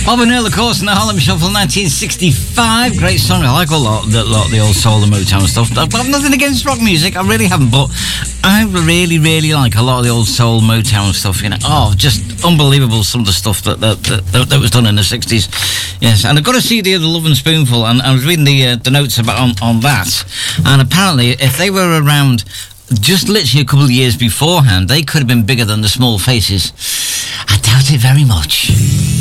Bob and Earl, of course, in the Harlem Shuffle, 1965. Great song. I like a lot of the old soul and Motown stuff. I've got nothing against rock music. I really haven't, but I really, really like a lot of the old soul Motown stuff. You know, just unbelievable. Some of the stuff that was done in the 60s. Yes, and I've got a CD of the Love and Spoonful, and I was reading the notes about on that, and apparently, if they were around just literally a couple of years beforehand, they could have been bigger than the Small Faces. I doubt it very much.